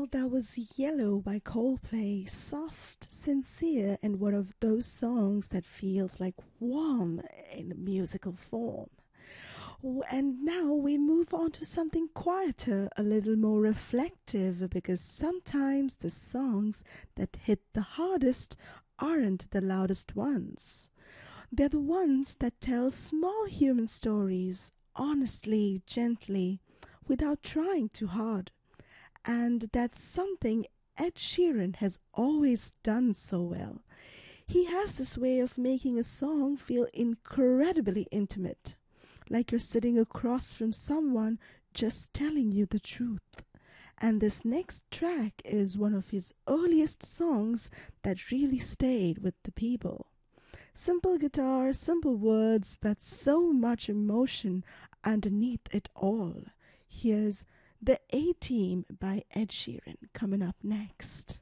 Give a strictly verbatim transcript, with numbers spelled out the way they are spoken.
Well, that was Yellow by Coldplay. Soft, sincere, and one of those songs that feels like warm in a musical form. W- And now we move on to something quieter, a little more reflective, because sometimes the songs that hit the hardest aren't the loudest ones. They're the ones that tell small human stories, honestly, gently, without trying too hard. And that's something Ed Sheeran has always done so well. He has this way of making a song feel incredibly intimate, like you're sitting across from someone just telling you the truth. And this next track is one of his earliest songs that really stayed with the people. Simple guitar, simple words, but so much emotion underneath it all. Here's The A Team by Ed Sheeran coming up next.